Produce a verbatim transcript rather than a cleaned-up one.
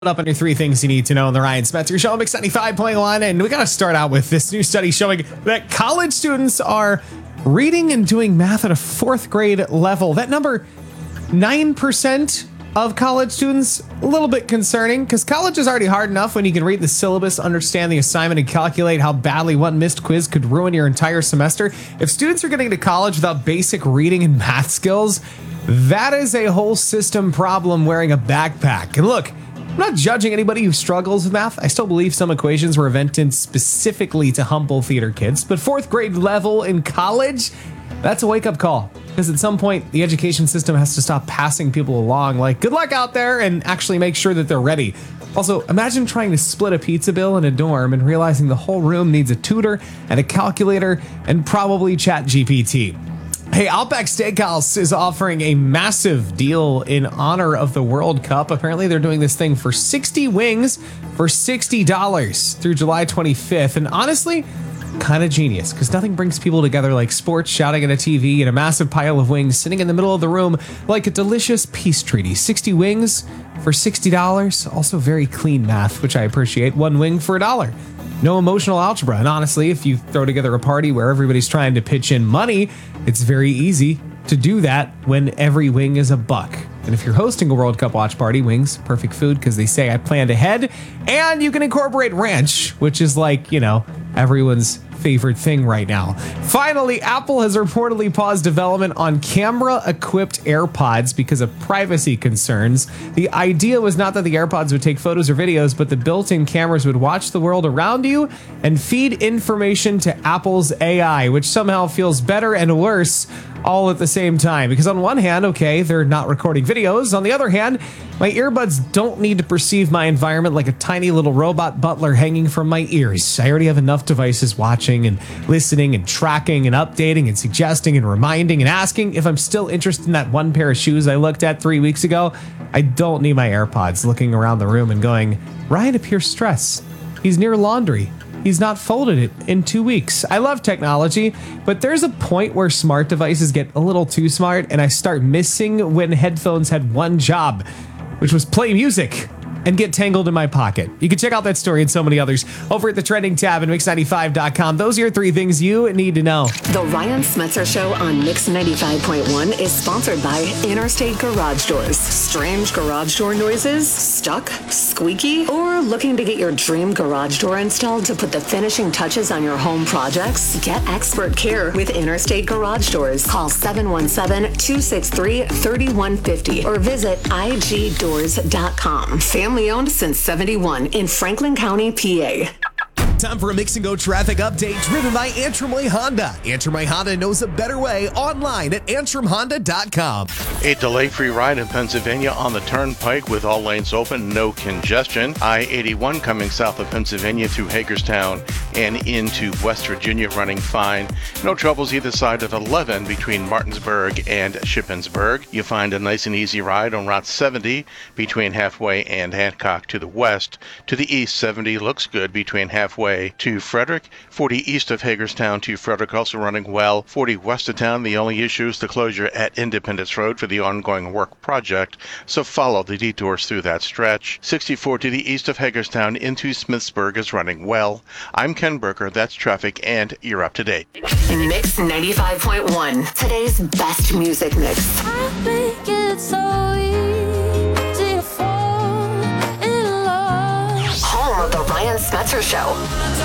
Up on your three things you need to know on the Ryan Spencer Show, Mix ninety-five point one, and we got to start out with this new study showing that college students are reading and doing math at a fourth grade level. That number, nine percent of college students, a little bit concerning because college is already hard enough when you can read the syllabus, understand the assignment, and calculate how badly one missed quiz could ruin your entire semester. If students are getting to college without basic reading and math skills, that is a whole system problem wearing a backpack. And look, I'm not judging anybody who struggles with math. I still believe some equations were invented specifically to humble theater kids, but fourth grade level in college, that's a wake-up call. Because at some point, the education system has to stop passing people along like, good luck out there, and actually make sure that they're ready. Also, imagine trying to split a pizza bill in a dorm and realizing the whole room needs a tutor and a calculator and probably Chat G P T. Hey, Outback Steakhouse is offering a massive deal in honor of the World Cup. Apparently, they're doing this thing for sixty wings for sixty dollars through July twenty-fifth. And honestly, kind of genius, because nothing brings people together like sports, shouting at a T V, and a massive pile of wings sitting in the middle of the room like a delicious peace treaty. sixty wings for sixty dollars. Also very clean math, which I appreciate. One wing for a dollar. No emotional algebra. And honestly, if you throw together a party where everybody's trying to pitch in money, it's very easy to do that when every wing is a buck. And if you're hosting a World Cup watch party, wings, perfect food because they say I planned ahead. And you can incorporate ranch, which is like, you know, everyone's favorite thing right now. Finally, Apple has reportedly paused development on camera-equipped AirPods because of privacy concerns. The idea was not that the AirPods would take photos or videos, but the built-in cameras would watch the world around you and feed information to Apple's A I, which somehow feels better and worse all at the same time. Because on one hand, okay, they're not recording videos. On the other hand, my earbuds don't need to perceive my environment like a tiny little robot butler hanging from my ears. I already have enough devices watching and listening and tracking and updating and suggesting and reminding and asking if I'm still interested in that one pair of shoes I looked at three weeks ago. I don't need my AirPods looking around the room and going, Ryan appears stressed. He's near laundry. He's not folded it in two weeks. I love technology, but there's a point where smart devices get a little too smart and I start missing when headphones had one job, which was play music and get tangled in my pocket. You can check out that story and so many others over at the trending tab at mix ninety-five dot com. Those are your three things you need to know. The Ryan Spencer Show on Mix ninety-five point one is sponsored by Interstate Garage Doors. Strange garage door noises? Stuck? Squeaky? Or looking to get your dream garage door installed to put the finishing touches on your home projects? Get expert care with Interstate Garage Doors. Call seven one seven, two six three, three one five zero or visit I G doors dot com. Family owned since seventy-one in Franklin County, P A. Time for a Mix and Go traffic update driven by Antrim Way Honda. Antrim Way Honda knows a better way online at antrim honda dot com. A delay-free ride in Pennsylvania on the Turnpike with all lanes open, no congestion. I eighty-one coming south of Pennsylvania through Hagerstown and into West Virginia running fine. No troubles either side of eleven between Martinsburg and Shippensburg. You find a nice and easy ride on Route seventy between Halfway and Hancock to the west. To the east, seventy looks good between Halfway to Frederick. forty east of Hagerstown to Frederick also running well. forty west of town, the only issue is the closure at Independence Road for the ongoing work project, so follow the detours through that stretch. sixty-four to the east of Hagerstown into Smithsburg is running well. I'm Ken Berger, that's traffic, and you're up to date. Mix ninety-five point one, today's best music mix. I think it's so easy to fall in love. Home of the Ryan Spencer Show.